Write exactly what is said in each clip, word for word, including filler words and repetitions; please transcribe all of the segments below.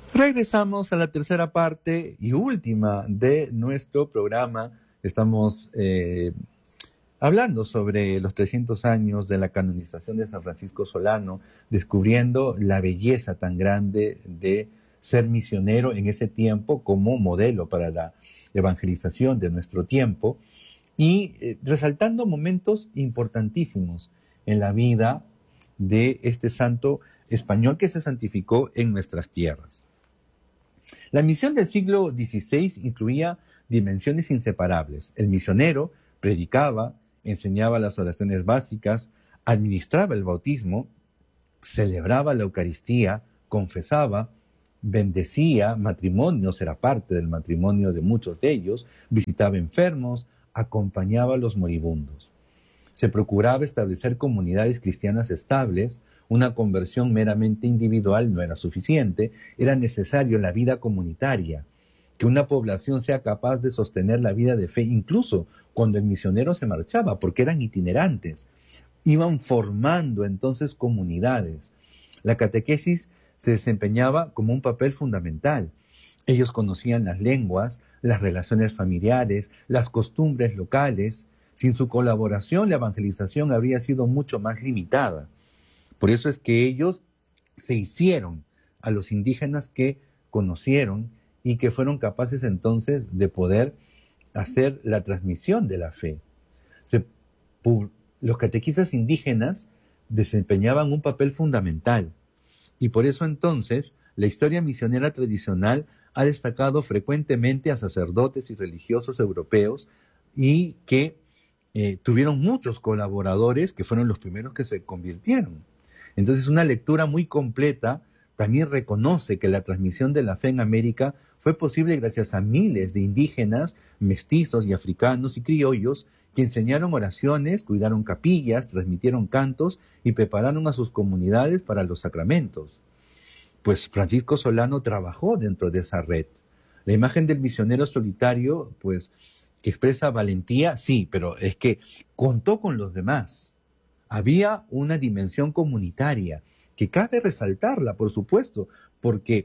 Regresamos a la tercera parte y última de nuestro programa. Estamos eh, hablando sobre los trescientos años de la canonización de San Francisco Solano, descubriendo la belleza tan grande de ser misionero en ese tiempo como modelo para la evangelización de nuestro tiempo y eh, resaltando momentos importantísimos en la vida de este santo español que se santificó en nuestras tierras. La misión del siglo dieciséis incluía dimensiones inseparables. El misionero predicaba, enseñaba las oraciones básicas, administraba el bautismo, celebraba la Eucaristía, confesaba, bendecía matrimonios, era parte del matrimonio de muchos de ellos, visitaba enfermos, acompañaba a los moribundos. Se procuraba establecer comunidades cristianas estables. Una conversión meramente individual no era suficiente, era necesario la vida comunitaria, que una población sea capaz de sostener la vida de fe, incluso cuando el misionero se marchaba, porque eran itinerantes. Iban formando entonces comunidades. La catequesis se desempeñaba como un papel fundamental. Ellos conocían las lenguas, las relaciones familiares, las costumbres locales. Sin su colaboración, la evangelización habría sido mucho más limitada. Por eso es que ellos se hicieron a los indígenas que conocieron y que fueron capaces entonces de poder hacer la transmisión de la fe. Se, los catequistas indígenas desempeñaban un papel fundamental y por eso entonces la historia misionera tradicional ha destacado frecuentemente a sacerdotes y religiosos europeos y que eh, tuvieron muchos colaboradores que fueron los primeros que se convirtieron. Entonces, una lectura muy completa también reconoce que la transmisión de la fe en América fue posible gracias a miles de indígenas, mestizos y africanos y criollos que enseñaron oraciones, cuidaron capillas, transmitieron cantos y prepararon a sus comunidades para los sacramentos. Pues Francisco Solano trabajó dentro de esa red. La imagen del misionero solitario, pues, que expresa valentía, sí, pero es que contó con los demás. Había una dimensión comunitaria que cabe resaltarla, por supuesto, porque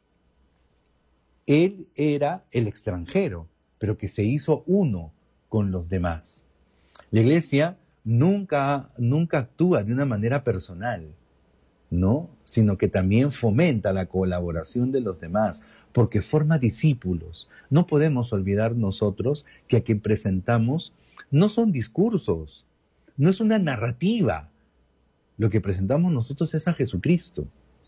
él era el extranjero, pero que se hizo uno con los demás. La Iglesia nunca, nunca actúa de una manera personal, ¿no? Sino que también fomenta la colaboración de los demás, porque forma discípulos. No podemos olvidar nosotros que a quien presentamos no son discursos, no es una narrativa. Lo que presentamos nosotros es a Jesucristo.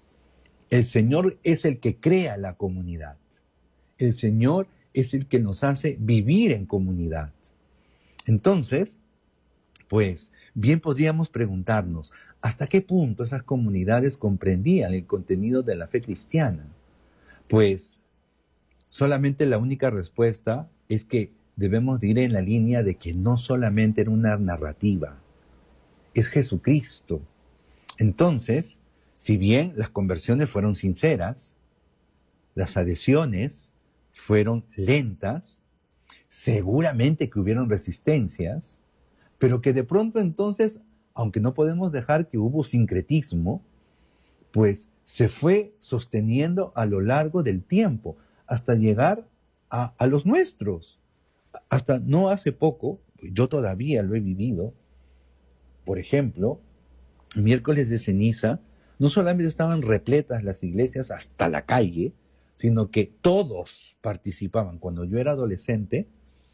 El Señor es el que crea la comunidad. El Señor es el que nos hace vivir en comunidad. Entonces, pues, bien podríamos preguntarnos, ¿hasta qué punto esas comunidades comprendían el contenido de la fe cristiana? Pues, solamente la única respuesta es que debemos ir en la línea de que no solamente era una narrativa, es Jesucristo. Entonces, si bien las conversiones fueron sinceras, las adhesiones fueron lentas, seguramente que hubieron resistencias, pero que de pronto entonces, aunque no podemos dejar que hubo sincretismo, pues se fue sosteniendo a lo largo del tiempo, hasta llegar a, a los nuestros. Hasta no hace poco, yo todavía lo he vivido, por ejemplo, miércoles de ceniza, no solamente estaban repletas las iglesias hasta la calle, sino que todos participaban. Cuando yo era adolescente,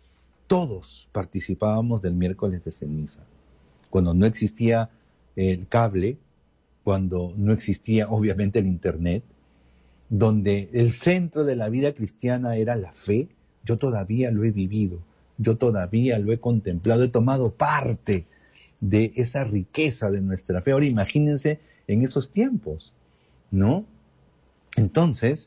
todos participábamos del miércoles de ceniza. Cuando no existía el cable, cuando no existía obviamente el internet, donde el centro de la vida cristiana era la fe, yo todavía lo he vivido, yo todavía lo he contemplado, he tomado parte de esa riqueza de nuestra fe. Ahora imagínense en esos tiempos, ¿no? Entonces,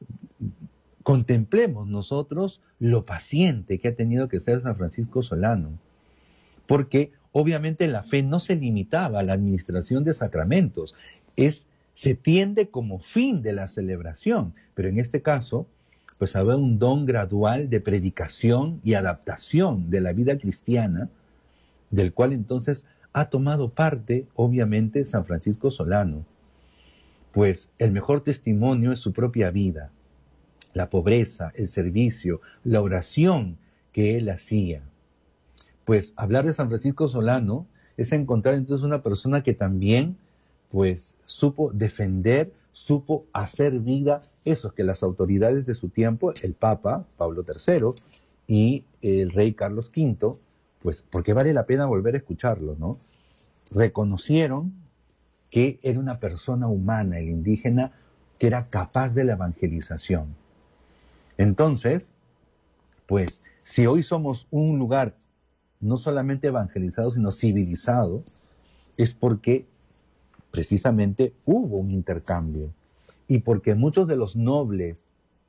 contemplemos nosotros lo paciente que ha tenido que ser San Francisco Solano, porque obviamente la fe no se limitaba a la administración de sacramentos, es, se tiende como fin de la celebración, pero en este caso, pues había un don gradual de predicación y adaptación de la vida cristiana, del cual entonces ha tomado parte, obviamente, San Francisco Solano. pues el mejor testimonio es su propia vida, la pobreza, el servicio, la oración que él hacía. Pues hablar de San Francisco Solano es encontrar entonces una persona que también pues supo defender, supo hacer vida eso que las autoridades de su tiempo, el Papa Pablo tercero y el rey Carlos quinto, pues porque vale la pena volver a escucharlo, ¿no? Reconocieron que era una persona humana, el indígena, que era capaz de la evangelización. Entonces, pues si hoy somos un lugar no solamente evangelizado, sino civilizado, es porque precisamente hubo un intercambio y porque muchos de los nobles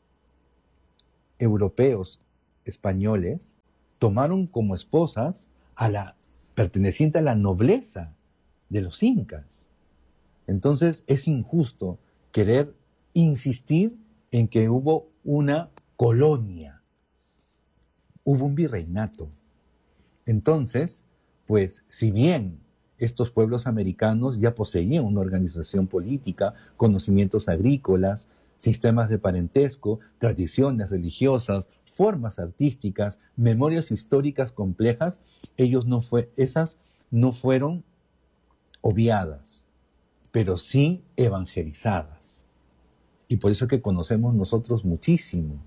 europeos españoles tomaron como esposas a la perteneciente a la nobleza de los incas. Entonces es injusto querer insistir en que hubo una colonia, hubo un virreinato. Entonces, pues si bien estos pueblos americanos ya poseían una organización política, conocimientos agrícolas, sistemas de parentesco, tradiciones religiosas, formas artísticas, memorias históricas complejas, ellos no fue, esas no fueron obviadas, pero sí evangelizadas. Y por eso es que conocemos nosotros muchísimo.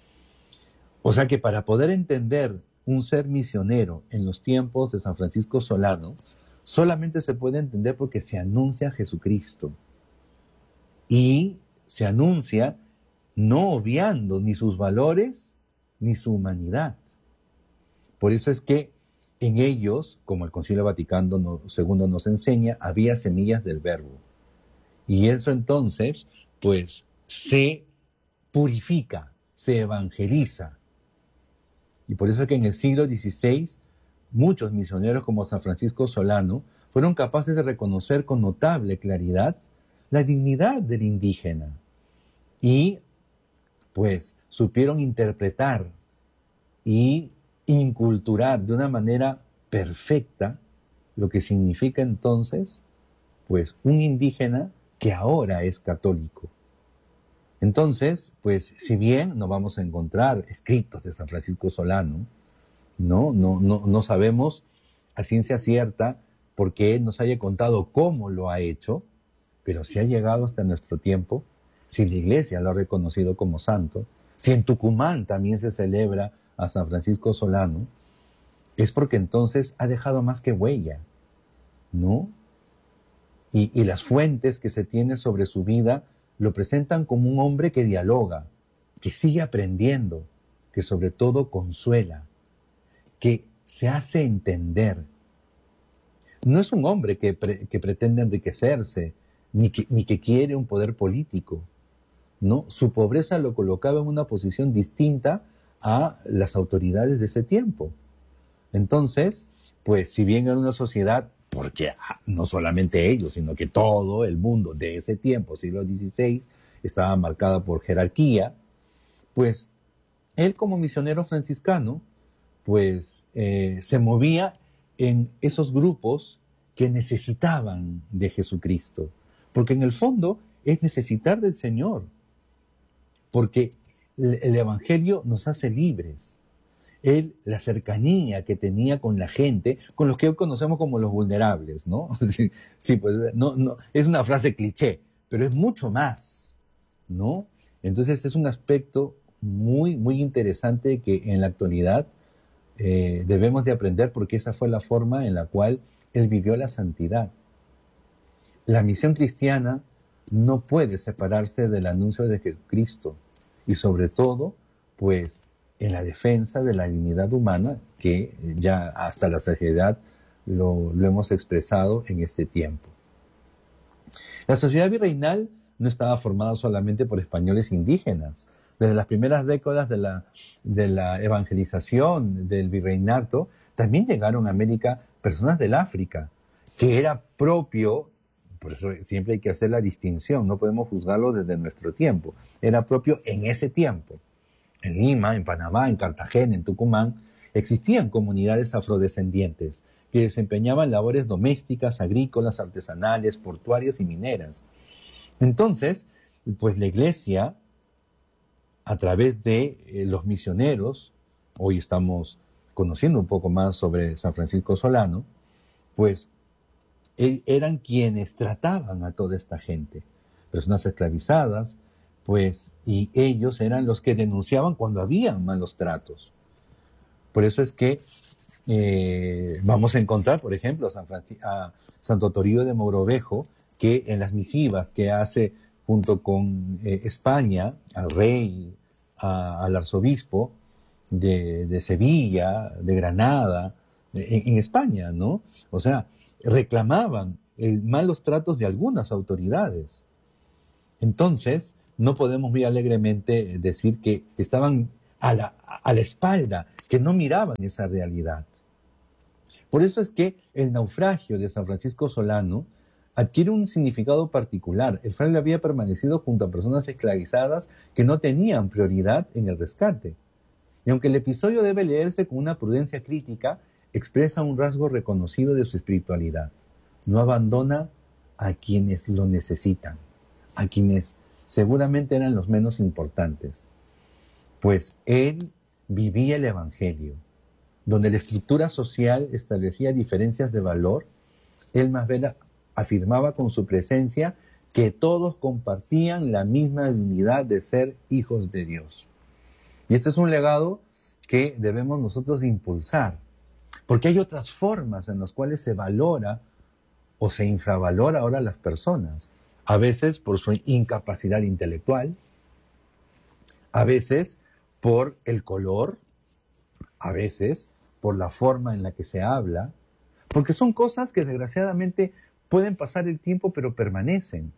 O sea que para poder entender un ser misionero en los tiempos de San Francisco Solano, solamente se puede entender porque se anuncia a Jesucristo. Y se anuncia no obviando ni sus valores ni su humanidad. Por eso es que en ellos, como el Concilio Vaticano segundo nos enseña, había semillas del verbo. Y eso entonces, pues, se purifica, se evangeliza. Y por eso es que en el siglo dieciséis, muchos misioneros como San Francisco Solano fueron capaces de reconocer con notable claridad la dignidad del indígena. Y, pues, supieron interpretar y inculturar de una manera perfecta lo que significa entonces, pues, un indígena que ahora es católico. Entonces, pues, si bien no vamos a encontrar escritos de San Francisco Solano, no, no, no, no sabemos a ciencia cierta porque él nos haya contado cómo lo ha hecho, pero si ha llegado hasta nuestro tiempo, si la Iglesia lo ha reconocido como santo, si en Tucumán también se celebra a San Francisco Solano, es porque entonces ha dejado más que huella, ¿no? Y, y las fuentes que se tienen sobre su vida lo presentan como un hombre que dialoga, que sigue aprendiendo, que sobre todo consuela, que se hace entender. No es un hombre que, pre, que pretende enriquecerse, ni que, ni que quiere un poder político, ¿no? Su pobreza lo colocaba en una posición distinta a las autoridades de ese tiempo. Entonces, pues si bien era una sociedad, porque no solamente ellos, sino que todo el mundo de ese tiempo, siglo dieciséis, estaba marcada por jerarquía, pues él como misionero franciscano, pues eh, se movía en esos grupos que necesitaban de Jesucristo. Porque en el fondo es necesitar del Señor. Porque el Evangelio nos hace libres. Él, la cercanía que tenía con la gente, con los que hoy conocemos como los vulnerables, ¿no? Sí, sí, pues no, no, es una frase cliché, pero es mucho más, ¿no? Entonces es un aspecto muy, muy interesante que en la actualidad eh, debemos de aprender porque esa fue la forma en la cual él vivió la santidad. La misión cristiana no puede separarse del anuncio de Jesucristo y sobre todo, pues, en la defensa de la dignidad humana que ya hasta la saciedad lo, lo hemos expresado en este tiempo. La sociedad virreinal no estaba formada solamente por españoles indígenas. Desde las primeras décadas de la, de la evangelización del virreinato, también llegaron a América personas del África, que era propio, por eso siempre hay que hacer la distinción, no podemos juzgarlo desde nuestro tiempo, era propio en ese tiempo. En Lima, en Panamá, en Cartagena, en Tucumán, existían comunidades afrodescendientes que desempeñaban labores domésticas, agrícolas, artesanales, portuarias y mineras. Entonces, pues la Iglesia, a través de eh, los misioneros, hoy estamos conociendo un poco más sobre San Francisco Solano, pues e- eran quienes trataban a toda esta gente, personas esclavizadas, pues, y ellos eran los que denunciaban cuando había malos tratos. Por eso es que eh, vamos a encontrar, por ejemplo, a, San Franci- a Santo Toribio de Mogrovejo, que en las misivas que hace junto con eh, España, al rey, a- al arzobispo de, de Sevilla, de Granada, en, en España, ¿no? O sea, reclamaban el malos tratos de algunas autoridades. Entonces, no podemos muy alegremente decir que estaban a la, a la espalda, que no miraban esa realidad. Por eso es que el naufragio de San Francisco Solano adquiere un significado particular. El fraile había permanecido junto a personas esclavizadas que no tenían prioridad en el rescate. Y aunque el episodio debe leerse con una prudencia crítica, expresa un rasgo reconocido de su espiritualidad. No abandona a quienes lo necesitan, a quienes seguramente eran los menos importantes. Pues él vivía el Evangelio, donde la estructura social establecía diferencias de valor. Él más bien afirmaba con su presencia que todos compartían la misma dignidad de ser hijos de Dios. Y este es un legado que debemos nosotros impulsar, porque hay otras formas en las cuales se valora o se infravalora ahora a las personas, a veces por su incapacidad intelectual, a veces por el color, a veces por la forma en la que se habla, porque son cosas que desgraciadamente pueden pasar el tiempo pero permanecen.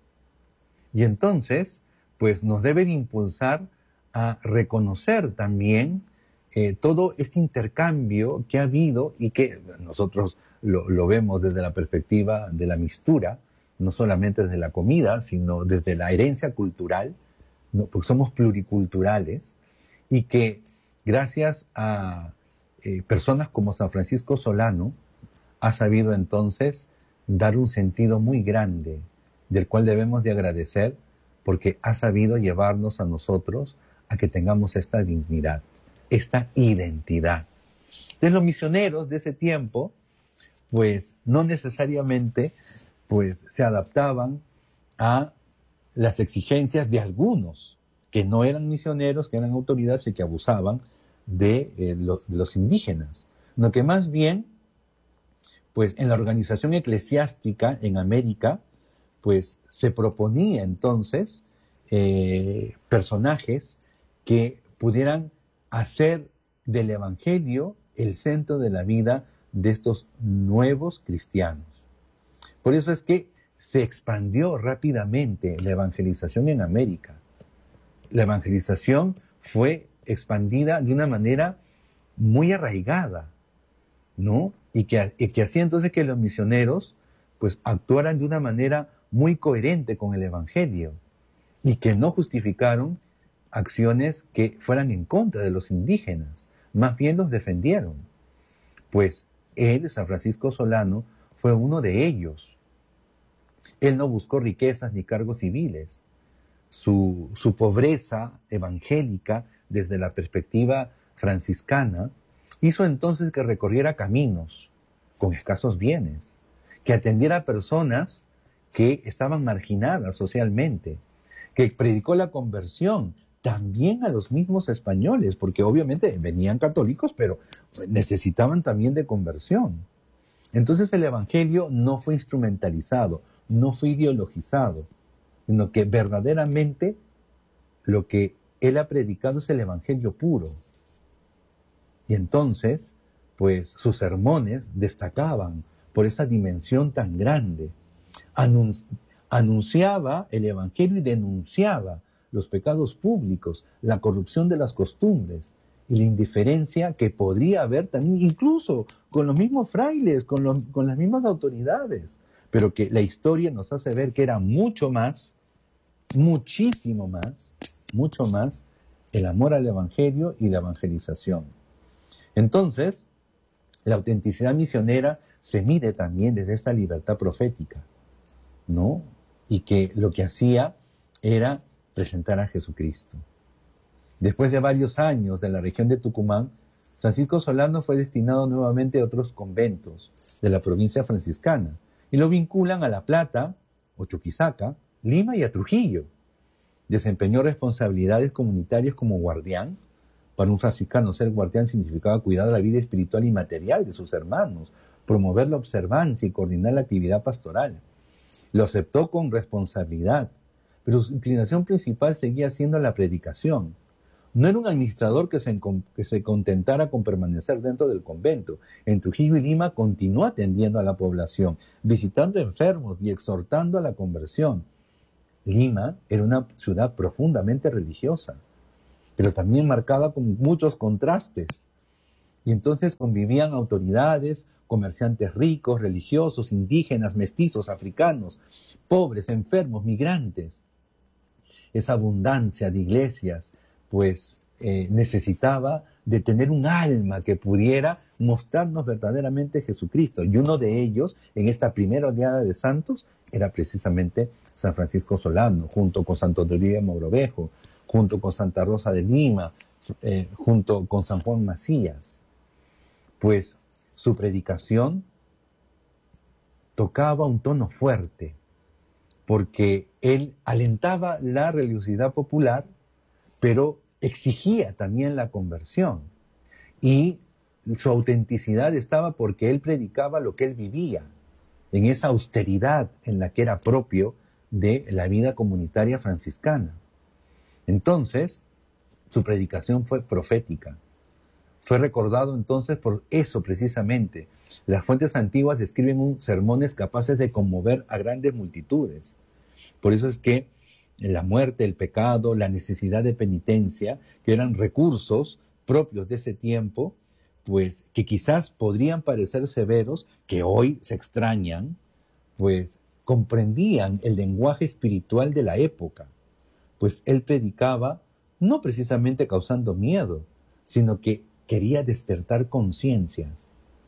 Y entonces, pues nos deben impulsar a reconocer también eh, todo este intercambio que ha habido y que nosotros lo, lo vemos desde la perspectiva de la mistura, no solamente desde la comida, sino desde la herencia cultural, ¿no? Porque somos pluriculturales, y que gracias a eh, personas como San Francisco Solano ha sabido entonces dar un sentido muy grande, del cual debemos de agradecer, porque ha sabido llevarnos a nosotros a que tengamos esta dignidad, esta identidad. Entonces los misioneros de ese tiempo, pues no necesariamente pues, se adaptaban a las exigencias de algunos que no eran misioneros, que eran autoridades y que abusaban de, eh, lo, de los indígenas, sino que más bien, pues en la organización eclesiástica en América, pues se proponía entonces eh, personajes que pudieran hacer del Evangelio el centro de la vida de estos nuevos cristianos. Por eso es que se expandió rápidamente la evangelización en América. La evangelización fue expandida de una manera muy arraigada, ¿no? Y que, y que hacía entonces que los misioneros pues actuaran de una manera muy coherente con el Evangelio y que no justificaron acciones que fueran en contra de los indígenas, más bien los defendieron. Pues él, San Francisco Solano, fue uno de ellos. Él no buscó riquezas ni cargos civiles. Su, su pobreza evangélica, desde la perspectiva franciscana, hizo entonces que recorriera caminos con escasos bienes, que atendiera a personas que estaban marginadas socialmente, que predicó la conversión también a los mismos españoles, porque obviamente venían católicos, pero necesitaban también de conversión. Entonces el Evangelio no fue instrumentalizado, no fue ideologizado, sino que verdaderamente lo que él ha predicado es el Evangelio puro. Y entonces, pues sus sermones destacaban por esa dimensión tan grande. Anunci- anunciaba el Evangelio y denunciaba los pecados públicos, la corrupción de las costumbres y la indiferencia que podría haber también, incluso con los mismos frailes, con, los, con las mismas autoridades, pero que la historia nos hace ver que era mucho más, muchísimo más, mucho más el amor al Evangelio y la evangelización. Entonces, la autenticidad misionera se mide también desde esta libertad profética, ¿no? y que lo que hacía era presentar a Jesucristo. Después de varios años de la región de Tucumán, Francisco Solano fue destinado nuevamente a otros conventos de la provincia franciscana y lo vinculan a La Plata, o Chuquisaca, Lima y a Trujillo. Desempeñó responsabilidades comunitarias como guardián. Para un franciscano, ser guardián significaba cuidar la vida espiritual y material de sus hermanos, promover la observancia y coordinar la actividad pastoral. Lo aceptó con responsabilidad, pero su inclinación principal seguía siendo la predicación. No era un administrador que se, que se contentara con permanecer dentro del convento. En Trujillo y Lima continuó atendiendo a la población, visitando enfermos y exhortando a la conversión. Lima era una ciudad profundamente religiosa, pero también marcada con muchos contrastes. Y entonces convivían autoridades, comerciantes ricos, religiosos, indígenas, mestizos, africanos, pobres, enfermos, migrantes. Esa abundancia de iglesias, pues eh, necesitaba de tener un alma que pudiera mostrarnos verdaderamente Jesucristo. Y uno de ellos, en esta primera oleada de santos, era precisamente San Francisco Solano, junto con Santo Toribio Mogrovejo, junto con Santa Rosa de Lima, eh, junto con San Juan Macías. Pues su predicación tocaba un tono fuerte, porque él alentaba la religiosidad popular, pero exigía también la conversión. Y su autenticidad estaba porque él predicaba lo que él vivía, en esa austeridad en la que era propio de la vida comunitaria franciscana. Entonces, su predicación fue profética. Fue recordado entonces por eso precisamente. Las fuentes antiguas describen un sermones capaces de conmover a grandes multitudes. Por eso es que la muerte, el pecado, la necesidad de penitencia, que eran recursos propios de ese tiempo, pues que quizás podrían parecer severos, que hoy se extrañan, pues comprendían el lenguaje espiritual de la época. Pues él predicaba no precisamente causando miedo, sino que quería despertar conciencias.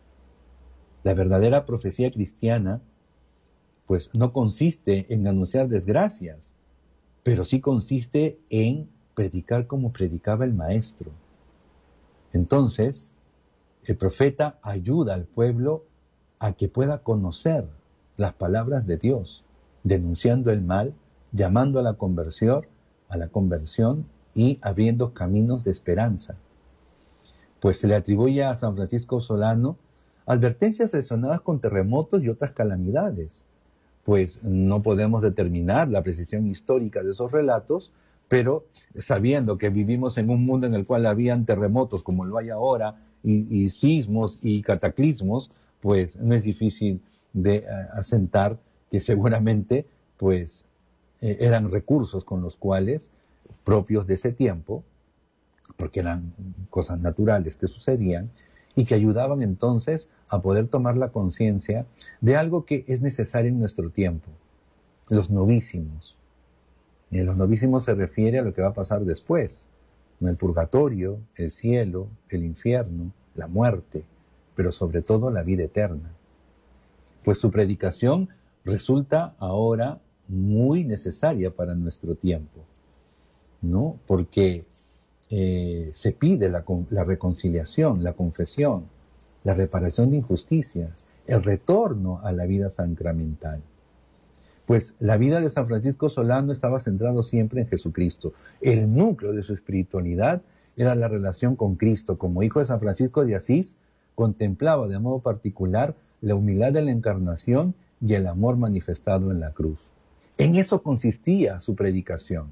La verdadera profecía cristiana, pues no consiste en anunciar desgracias, pero sí consiste en predicar como predicaba el Maestro. Entonces, el profeta ayuda al pueblo a que pueda conocer las palabras de Dios, denunciando el mal, llamando a la conversión, a la conversión y abriendo caminos de esperanza. Pues se le atribuye a San Francisco Solano advertencias relacionadas con terremotos y otras calamidades. Pues no podemos determinar la precisión histórica de esos relatos, pero sabiendo que vivimos en un mundo en el cual habían terremotos como lo hay ahora, y, y sismos y cataclismos, pues no es difícil de uh, asentar que seguramente pues eh, eran recursos con los cuales, propios de ese tiempo, porque eran cosas naturales que sucedían, y que ayudaban entonces a poder tomar la conciencia de algo que es necesario en nuestro tiempo, los novísimos. Y en los novísimos se refiere a lo que va a pasar después, en el purgatorio, el cielo, el infierno, la muerte, pero sobre todo la vida eterna. Pues su predicación resulta ahora muy necesaria para nuestro tiempo, ¿no? Porque Eh, se pide la, la reconciliación, la confesión, la reparación de injusticias, el retorno a la vida sacramental. Pues la vida de San Francisco Solano estaba centrado siempre en Jesucristo. El núcleo de su espiritualidad era la relación con Cristo. Como hijo de San Francisco de Asís, contemplaba de modo particular la humildad de la encarnación y el amor manifestado en la cruz. En eso consistía su predicación.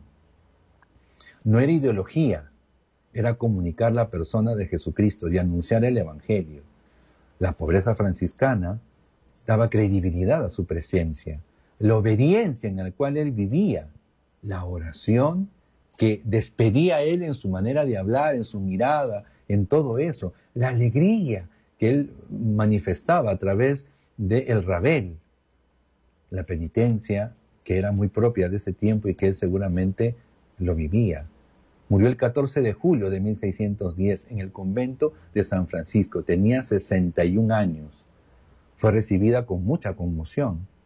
No era ideología, era comunicar la persona de Jesucristo y anunciar el Evangelio. La pobreza franciscana daba credibilidad a su presencia, la obediencia en la cual él vivía, la oración que despedía a él en su manera de hablar, en su mirada, en todo eso, la alegría que él manifestaba a través del Rabel, la penitencia que era muy propia de ese tiempo y que él seguramente lo vivía. Murió el catorce de julio de mil seiscientos diez en el convento de San Francisco. Tenía sesenta y un años. Fue recibida con mucha conmoción.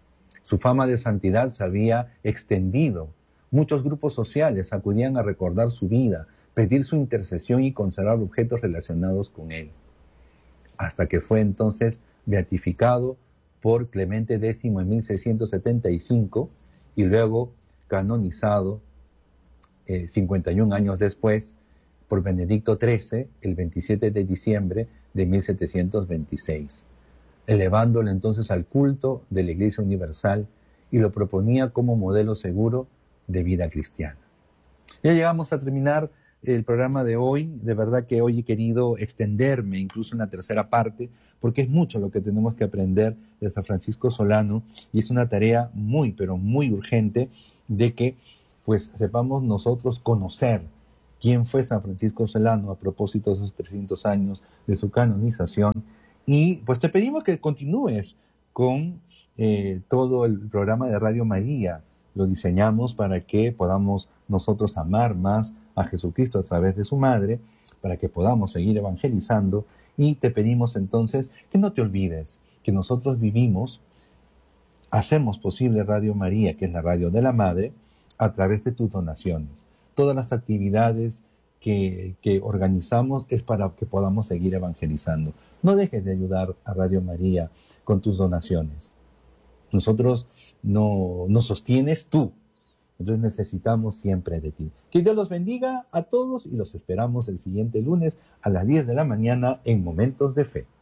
Su fama de santidad se había extendido. Muchos grupos sociales acudían a recordar su vida, pedir su intercesión y conservar objetos relacionados con él, hasta que fue entonces beatificado por Clemente X en mil seiscientos setenta y cinco y luego canonizado eh, cincuenta y un años después por Benedicto trece el veintisiete de diciembre de mil setecientos veintiséis, elevándolo entonces al culto de la Iglesia Universal y lo proponía como modelo seguro de vida cristiana. Ya llegamos a terminar el programa de hoy. De verdad que hoy he querido extenderme incluso en la tercera parte, porque es mucho lo que tenemos que aprender de San Francisco Solano y es una tarea muy, pero muy urgente de que pues sepamos nosotros conocer quién fue San Francisco Solano a propósito de esos trescientos años de su canonización. Y pues te pedimos que continúes con eh, todo el programa de Radio María. Lo diseñamos para que podamos nosotros amar más a Jesucristo a través de su madre, para que podamos seguir evangelizando. Y te pedimos entonces que no te olvides que nosotros vivimos, hacemos posible Radio María, que es la radio de la madre, a través de tus donaciones. Todas las actividades que, que organizamos es para que podamos seguir evangelizando. No dejes de ayudar a Radio María con tus donaciones. Nosotros no nos sostienes tú. Entonces necesitamos siempre de ti. Que Dios los bendiga a todos y los esperamos el siguiente lunes a las diez de la mañana en Momentos de Fe.